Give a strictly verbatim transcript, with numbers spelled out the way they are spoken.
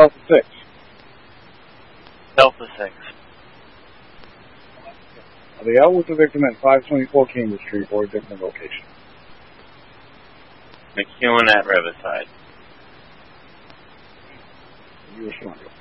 Delta six. Delta six. Are they out with the victim at five twenty-four Cambridge Street or a different location? McEwen at Riverside. You respond.